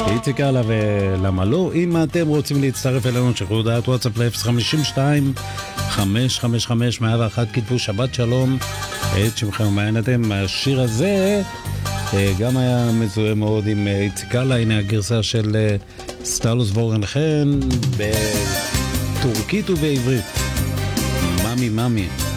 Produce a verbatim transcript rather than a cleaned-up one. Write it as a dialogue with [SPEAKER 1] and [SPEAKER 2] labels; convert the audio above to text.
[SPEAKER 1] איציק הלאה ולמה לא. אם אתם רוצים להצטרף אלינו, שחררו הודעת וואטסאפ ל-אפס חמישים ושתיים חמש חמש חמש מאה ואחת, כתבו שבת שלום את שמכם ומעיין אתם. השיר הזה גם היה מזוהה מאוד עם איציק הלאה. הנה הגרסה של סטלוס וורן חן בטורקית ובעברית. ממי ממי.